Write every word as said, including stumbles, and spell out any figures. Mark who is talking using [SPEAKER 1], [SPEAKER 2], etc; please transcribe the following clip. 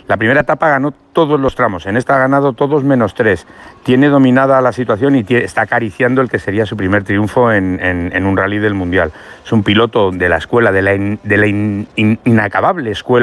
[SPEAKER 1] La primera etapa ganó todos los tramos, en esta ha ganado todos menos tres. Tiene dominada la situación y tiene, está acariciando el que sería su primer triunfo en, en, en un rally del Mundial. Es un piloto de la escuela, de la, in, de la in, in, inacabable escuela